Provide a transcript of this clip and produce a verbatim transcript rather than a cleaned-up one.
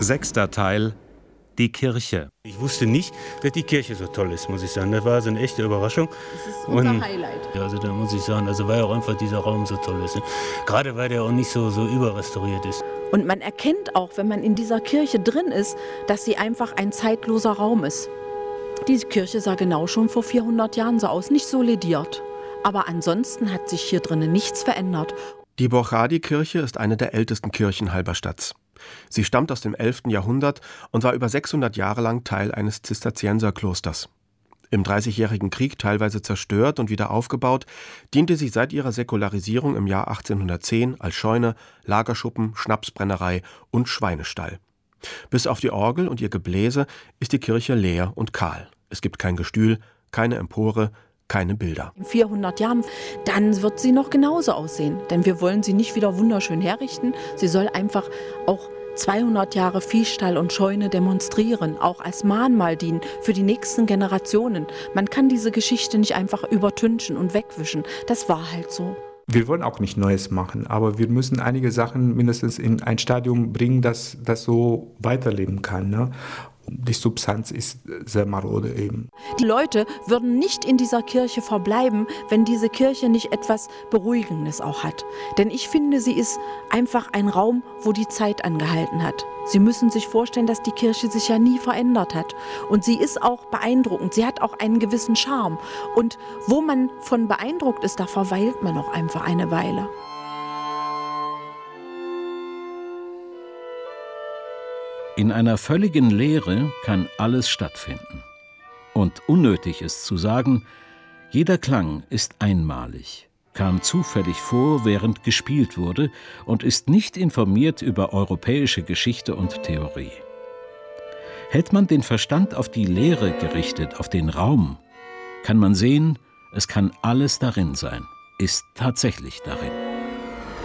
Sechster Teil: Die Kirche. Ich wusste nicht, dass die Kirche so toll ist, muss ich sagen. Das war so eine echte Überraschung. Das ist unser Und, Highlight. ja, also da muss ich sagen, also weil auch einfach dieser Raum so toll ist. Ne? Gerade weil der auch nicht so, so überrestauriert ist. Und man erkennt auch, wenn man in dieser Kirche drin ist, dass sie einfach ein zeitloser Raum ist. Diese Kirche sah genau schon vor vierhundert Jahren so aus, nicht so lediert. Aber ansonsten hat sich hier drinnen nichts verändert. Die Borchady-Kirche ist eine der ältesten Kirchen Halberstadts. Sie stammt aus dem elften Jahrhundert und war über sechshundert Jahre lang Teil eines Zisterzienserklosters. Im Dreißigjährigen Krieg teilweise zerstört und wieder aufgebaut, diente sie seit ihrer Säkularisierung im Jahr achtzehnhundertzehn als Scheune, Lagerschuppen, Schnapsbrennerei und Schweinestall. Bis auf die Orgel und ihr Gebläse ist die Kirche leer und kahl. Es gibt kein Gestühl, keine Empore, keine Bilder. In vierhundert Jahren, dann wird sie noch genauso aussehen. Denn wir wollen sie nicht wieder wunderschön herrichten. Sie soll einfach auch zweihundert Jahre Viehstall und Scheune demonstrieren, auch als Mahnmal dienen für die nächsten Generationen. Man kann diese Geschichte nicht einfach übertünchen und wegwischen. Das war halt so. Wir wollen auch nicht Neues machen, aber wir müssen einige Sachen mindestens in ein Stadium bringen, dass das so weiterleben kann. Ne? Die Substanz ist sehr marode eben. Die Leute würden nicht in dieser Kirche verbleiben, wenn diese Kirche nicht etwas Beruhigendes auch hat. Denn ich finde, sie ist einfach ein Raum, wo die Zeit angehalten hat. Sie müssen sich vorstellen, dass die Kirche sich ja nie verändert hat. Und sie ist auch beeindruckend. Sie hat auch einen gewissen Charme. Und wo man von beeindruckt ist, da verweilt man auch einfach eine Weile. In einer völligen Leere kann alles stattfinden. Und unnötig ist zu sagen, jeder Klang ist einmalig, kam zufällig vor, während gespielt wurde und ist nicht informiert über europäische Geschichte und Theorie. Hält man den Verstand auf die Leere gerichtet, auf den Raum, kann man sehen, es kann alles darin sein, ist tatsächlich darin.